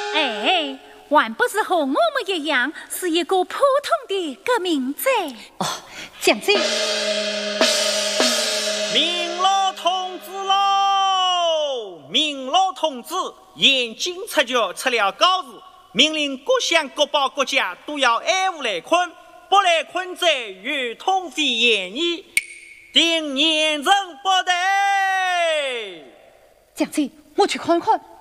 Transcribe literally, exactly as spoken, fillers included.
哎，还不是和我们一样，是一个普通的革命者。 哦，将军， 明老同志喽！明老同志严禁出脚出了告示，命令各乡各保各家都要挨屋来困，不来困者与通非言议，定严惩不贷。 将军，我去看看。